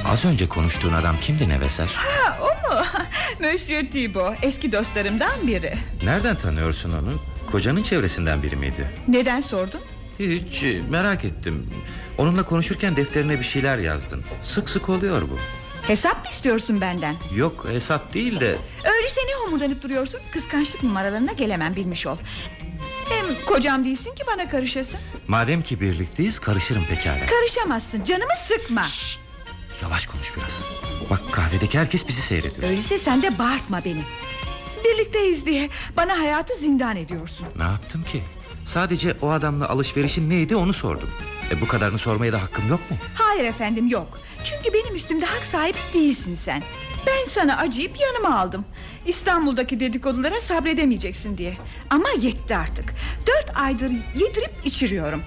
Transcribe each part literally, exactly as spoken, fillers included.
Az önce konuştuğun adam kimdi Neveser? Ha, o mu? Monsieur Thibault, eski dostlarımdan biri. Nereden tanıyorsun onu? Kocanın çevresinden biri miydi? Neden sordun? Hiç, merak ettim. Onunla konuşurken defterine bir şeyler yazdın. Sık sık oluyor bu. Hesap mı istiyorsun benden? Yok, hesap değil de... Öyleyse ne homurdanıp duruyorsun? Kıskançlık numaralarına gelemem, bilmiş ol. Hem kocam değilsin ki bana karışasın. Madem ki birlikteyiz, karışırım pekala. Karışamazsın, canımı sıkma. Şşş, yavaş konuş biraz. Bak, kahvedeki herkes bizi seyrediyor. Öyleyse sen de bağırtma beni. Birlikteyiz diye bana hayatı zindan ediyorsun. Ne yaptım ki? Sadece o adamla alışverişin neydi onu sordum. E, bu kadarını sormaya da hakkım yok mu? Hayır efendim, yok. Çünkü benim üstümde hak sahibi değilsin sen. Ben sana acıyıp yanıma aldım. İstanbul'daki dedikodulara sabredemeyeceksin diye. Ama yetti artık. Dört aydır yedirip içiriyorum.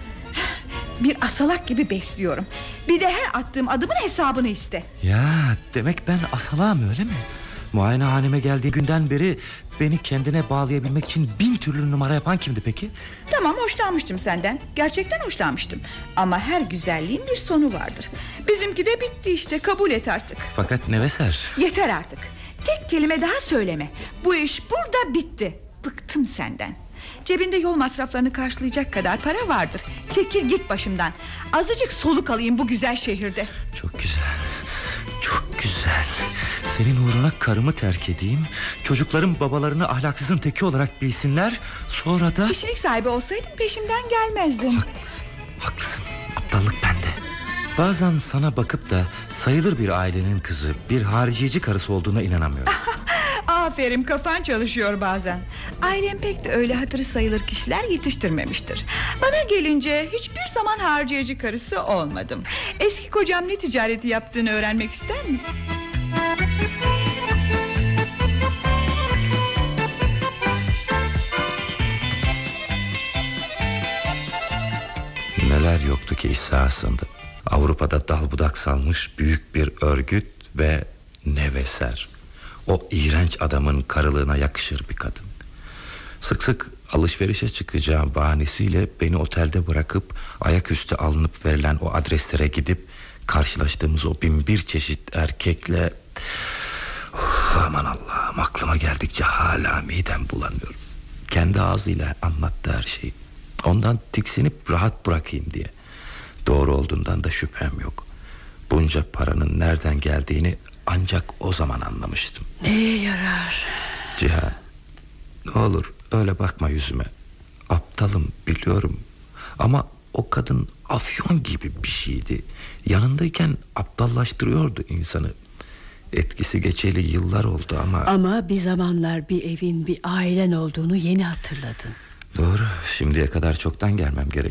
Bir asalak gibi besliyorum. Bir de her attığım adımın hesabını iste. Ya demek ben asalağım, öyle mi? Muayenehaneme geldiği günden beri beni kendine bağlayabilmek için bin türlü numara yapan kimdi peki? Tamam, hoşlanmıştım senden. Gerçekten hoşlanmıştım. Ama her güzelliğin bir sonu vardır. Bizimki de bitti işte, kabul et artık. Fakat Neveser... Yeter artık. Tek kelime daha söyleme. Bu iş burada bitti. Bıktım senden. Cebinde yol masraflarını karşılayacak kadar para vardır. Çekil git başımdan. Azıcık soluk alayım bu güzel şehirde. Çok güzel. Çok güzel. Senin uğruna karımı terk edeyim. Çocuklarım babalarını ahlaksızın teki olarak bilsinler. Sonra da... Kişilik sahibi olsaydın peşimden gelmezdin. Haklısın, haklısın. Aptallık bende. Bazen sana bakıp da sayılır bir ailenin kızı, bir hariciyeci karısı olduğuna inanamıyorum. Aferin, kafan çalışıyor bazen. Ailem pek de öyle hatırı sayılır kişiler yetiştirmemiştir. Bana gelince hiçbir zaman harcayıcı karısı olmadım. Eski kocam ne ticareti yaptığını öğrenmek ister misin? Neler yoktu ki iş sahasında. Avrupa'da dal budak salmış büyük bir örgüt ve Neveser. O iğrenç adamın karılığına yakışır bir kadın. Sık sık alışverişe çıkacağım bahanesiyle beni otelde bırakıp ayaküstü alınıp verilen o adreslere gidip karşılaştığımız o bin bir çeşit erkekle... Uf, aman Allah'ım, aklıma geldikçe hala midem bulanıyor. Kendi ağzıyla anlattı her şeyi. Ondan tiksinip rahat bırakayım diye. Doğru olduğundan da şüphem yok. Bunca paranın nereden geldiğini ancak o zaman anlamıştım. Neye yarar? Cihan, ne olur öyle bakma yüzüme. Aptalım biliyorum. Ama o kadın afyon gibi bir şeydi. Yanındayken aptallaştırıyordu insanı. Etkisi geçeli yıllar oldu ama... Ama bir zamanlar bir evin, bir ailen olduğunu yeni hatırladın. Doğru, şimdiye kadar çoktan gelmem gerek.